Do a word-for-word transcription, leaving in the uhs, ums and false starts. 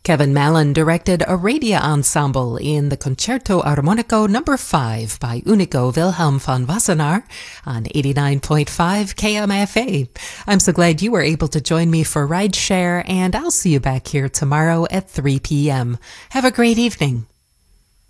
Kevin Mallon directed a radio ensemble in the Concerto Armonico number five by Unico Wilhelm von Wassenaar on eighty-nine point five K M F A. I'm so glad you were able to join me for Rideshare, and I'll see you back here tomorrow at three p.m. Have a great evening.